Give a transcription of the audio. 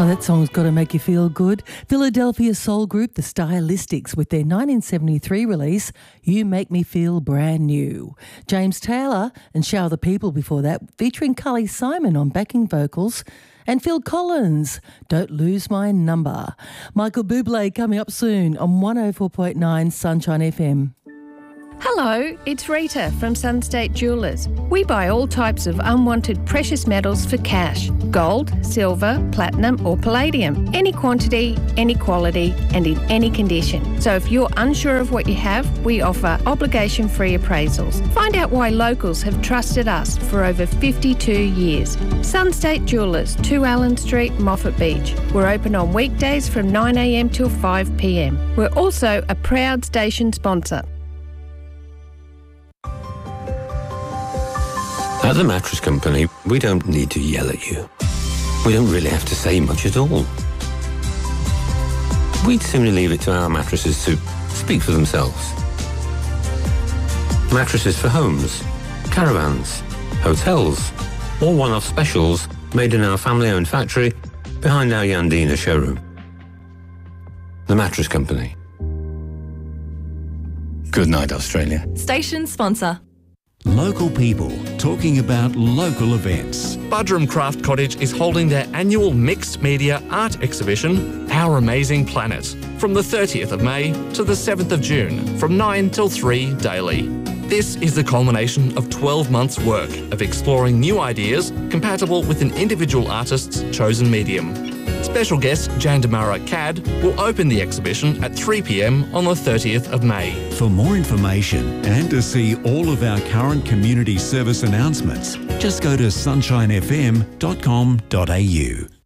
Oh, that song's got to make you feel good. Philadelphia soul group The Stylistics with their 1973 release, You Make Me Feel Brand New. James Taylor and Shower the People before that, featuring Carly Simon on backing vocals. And Phil Collins, Don't Lose My Number. Michael Bublé coming up soon on 104.9 Sunshine FM. Hello, it's Rita from Sunstate Jewellers. We buy all types of unwanted precious metals for cash. Gold, silver, platinum or palladium. Any quantity, any quality and in any condition. So if you're unsure of what you have, we offer obligation-free appraisals. Find out why locals have trusted us for over 52 years. Sunstate Jewellers, 2 Allen Street, Moffat Beach. We're open on weekdays from 9 a.m. till 5 p.m. We're also a proud station sponsor. At the Mattress Company, we don't need to yell at you. We don't really have to say much at all. We'd simply leave it to our mattresses to speak for themselves. Mattresses for homes, caravans, hotels, or one-off specials made in our family-owned factory behind our Yandina showroom. The Mattress Company. Good night, Australia. Station sponsor. Local people talking about local events. Budrum Craft Cottage is holding their annual mixed media art exhibition, Our Amazing Planet, from the 30th of May to the 7th of June, from 9 till 3 daily. This is the culmination of 12 months' work of exploring new ideas compatible with an individual artist's chosen medium. Special guest Jandamara Cad will open the exhibition at 3 p.m. on the 30th of May. For more information and to see all of our current community service announcements, just go to sunshinefm.com.au.